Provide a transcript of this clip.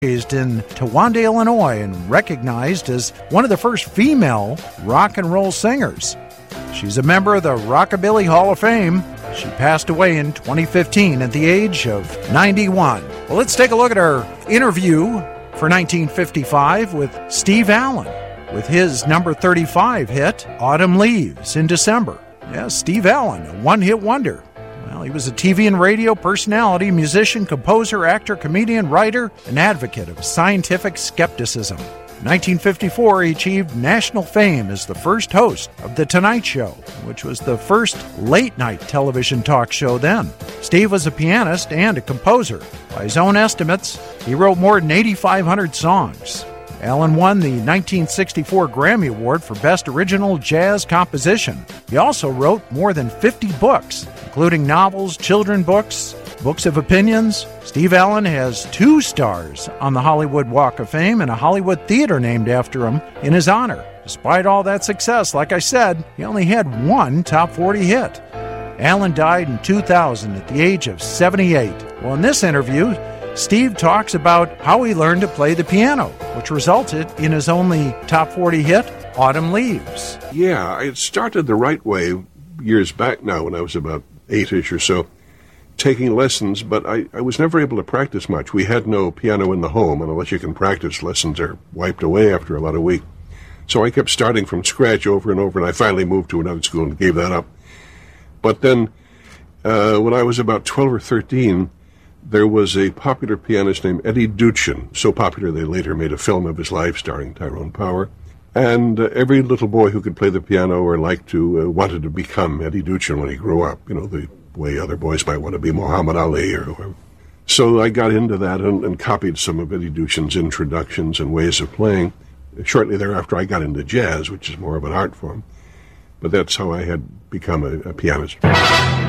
Raised in Towanda, Illinois, and recognized as one of the first female rock and roll singers. She's a member of the Rockabilly Hall of Fame. She passed away in 2015 at the age of 91. Well, let's take a look at our interview for 1955 with Steve Allen with his number 35 hit, Autumn Leaves, in December. Yes, Steve Allen, a one-hit wonder. Well, he was a TV and radio personality, musician, composer, actor, comedian, writer, and advocate of scientific skepticism. In 1954, he achieved national fame as the first host of The Tonight Show, which was the first late-night television talk show then. Steve was a pianist and a composer. By his own estimates, he wrote more than 8,500 songs. Allen won the 1964 Grammy Award for Best Original Jazz Composition. He also wrote more than 50 books, including novels, children's books, books of opinions. Steve Allen has 2 stars on the Hollywood Walk of Fame and a Hollywood theater named after him in his honor. Despite all that success, like I said, he only had 1 top 40 hit. Allen died in 2000 at the age of 78. Well, in this interview, Steve talks about how he learned to play the piano, which resulted in his only top 40 hit, Autumn Leaves. Yeah, I started the right way years back now when I was about 8-ish or so, taking lessons, but I was never able to practice much. We had no piano in the home, and unless you can practice, lessons are wiped away after about a week. So I kept starting from scratch over and over, and I finally moved to another school and gave that up. But then, when I was about 12 or 13, there was a popular pianist named Eddie Duchin, so popular they later made a film of his life starring Tyrone Power. And every little boy who could play the piano or liked to wanted to become Eddie Duchin when he grew up, you know, the way other boys might want to be Muhammad Ali or whoever. So I got into that and copied some of Eddie Duchin's introductions and ways of playing. Shortly thereafter, I got into jazz, which is more of an art form. But that's how I had become a pianist.